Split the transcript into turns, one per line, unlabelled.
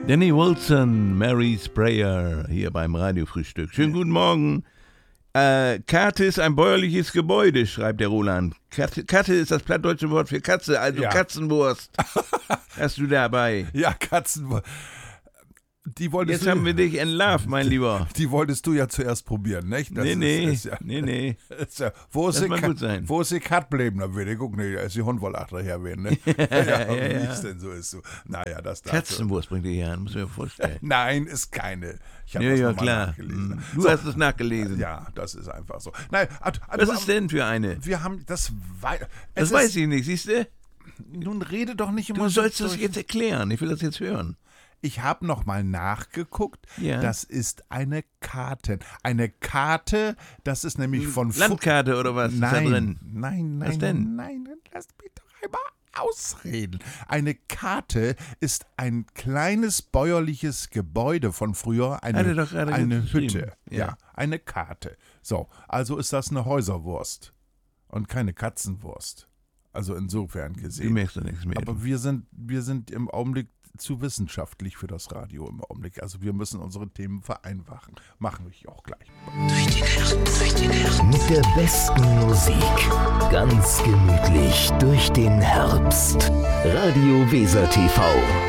Danny Wilson, Mary's Prayer, hier beim Radiofrühstück. Schönen guten Morgen. Karte ist ein bäuerliches Gebäude, schreibt der Roland. Karte ist das plattdeutsche Wort für Katze, also ja. Katzenwurst. Hast du dabei?
Ja, Katzenwurst.
Jetzt haben wir dich in Love, mein Lieber.
Die wolltest du ja zuerst probieren, nicht?
Nee.
Wo ist
die
Kat bleiben? Da würde ich gucken, da ist die Hund wohl daher werden, ne? Wie es denn so ist. So. Naja, das dazu.
Katzenwurst bringt ihr hier an, muss ich mir vorstellen.
Nein, ist keine. Ich habe
das
nochmal
klar.
Nachgelesen.
Du hast es nachgelesen.
Ja, das ist einfach so. Nein,
was ist denn für eine?
Wir haben das.
Das weiß ich nicht, siehst du?
Nun rede doch nicht immer.
Du sollst das jetzt erklären, ich will das jetzt hören.
Ich habe nochmal nachgeguckt,
ja.
Das ist eine Karte. Eine Karte, das ist nämlich von...
Landkarte oder was?
Nein,
ist da drin?
Nein,
was denn?
Nein, lass mich doch einmal ausreden. Eine Karte ist ein kleines bäuerliches Gebäude von früher, eine Hütte. Ja, eine Karte. So, also ist das eine Häuserwurst und keine Katzenwurst. Also insofern gesehen.
Du merkst doch nichts mehr.
Aber wir sind im Augenblick zu wissenschaftlich für das Radio im Augenblick. Also wir müssen unsere Themen vereinfachen. Machen wir auch gleich.
Durch die Nacht. Mit der besten Musik. Ganz gemütlich durch den Herbst. Radio Weser TV.